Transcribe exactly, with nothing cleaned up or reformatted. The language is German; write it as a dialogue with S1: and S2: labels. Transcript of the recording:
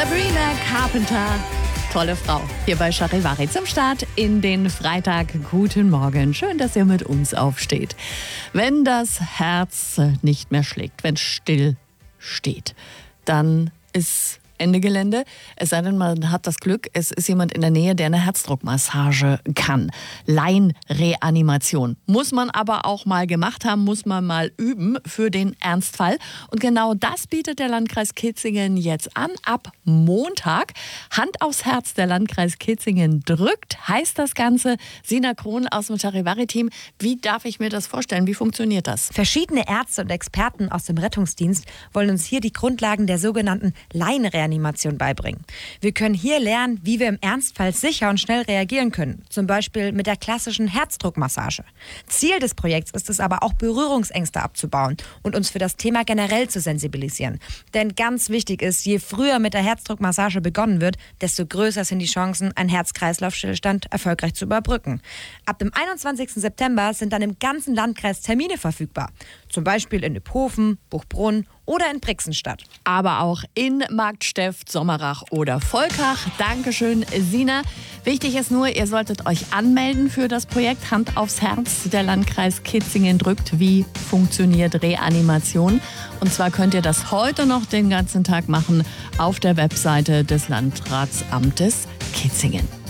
S1: Sabrina Carpenter, tolle Frau, hier bei Charivari zum Start in den Freitag. Guten Morgen, schön, dass ihr mit uns aufsteht. Wenn das Herz nicht mehr schlägt, wenn es still steht, dann ist Ende Gelände. Es sei denn, man hat das Glück, es ist jemand in der Nähe, der eine Herzdruckmassage kann. Laienreanimation. Muss man aber auch mal gemacht haben, muss man mal üben für den Ernstfall. Und genau das bietet der Landkreis Kitzingen jetzt an. Ab Montag. Hand aufs Herz, der Landkreis Kitzingen drückt, heißt das Ganze. Sina Krohn aus dem Charivari-Team. Wie darf ich mir das vorstellen? Wie funktioniert das?
S2: Verschiedene Ärzte und Experten aus dem Rettungsdienst wollen uns hier die Grundlagen der sogenannten Laienreanimation beibringen. Wir können hier lernen, wie wir im Ernstfall sicher und schnell reagieren können. Zum Beispiel mit der klassischen Herzdruckmassage. Ziel des Projekts ist es aber auch, Berührungsängste abzubauen und uns für das Thema generell zu sensibilisieren. Denn ganz wichtig ist, je früher mit der Herzdruckmassage begonnen wird, desto größer sind die Chancen, einen Herz-Kreislauf-Stillstand erfolgreich zu überbrücken. Ab dem einundzwanzigsten September sind dann im ganzen Landkreis Termine verfügbar. Zum Beispiel in Iphofen, Buchbrunn oder in Brixenstadt.
S1: Aber auch in Marktsteft, Sommerach oder Volkach. Dankeschön, Sina. Wichtig ist nur, ihr solltet euch anmelden für das Projekt Hand aufs Herz. Der Landkreis Kitzingen drückt, wie funktioniert Reanimation. Und zwar könnt ihr das heute noch den ganzen Tag machen auf der Webseite des Landratsamtes Kitzingen.